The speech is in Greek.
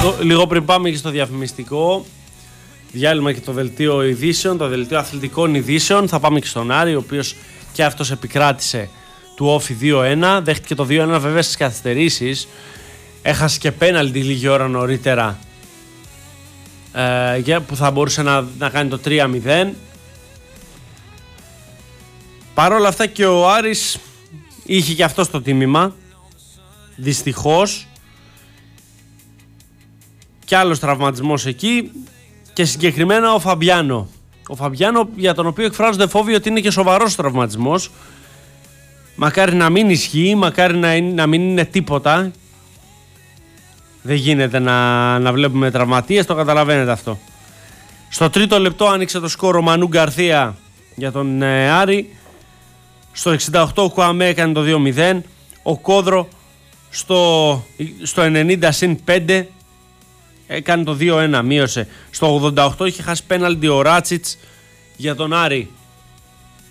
Λίγο πριν πάμε και στο διαφημιστικό διάλειμμα και το δελτίο ειδήσεων, το δελτίο αθλητικών ειδήσεων, θα πάμε και στον Άρη, ο οποίος και αυτός επικράτησε του Όφη 2-1. Δέχτηκε το 2-1 βέβαια στις καθυστερήσεις. Έχασε και πέναλτι λίγη ώρα νωρίτερα που θα μπορούσε να κάνει το 3-0. Παρ' όλα αυτά και ο Άρης είχε και αυτό το τίμημα, δυστυχώς. Και άλλος τραυματισμός εκεί και συγκεκριμένα ο Φαμπιάνο. Ο Φαμπιάνο, για τον οποίο εκφράζονται φόβοι ότι είναι και σοβαρός τραυματισμός. Μακάρι να μην ισχύει, μακάρι να μην είναι τίποτα. Δεν γίνεται να βλέπουμε τραυματίες, το καταλαβαίνετε αυτό. Στο τρίτο λεπτό άνοιξε το σκορ ο Μανού Γκαρθία για τον Άρη. Στο 68 ο Κουαμέ έκανε το 2-0. Ο Κόδρο στο 90+5 έκανε το 2-1, μείωσε. Στο 88 είχε χάσει πέναλτι ο Ράτσιτς για τον Άρη.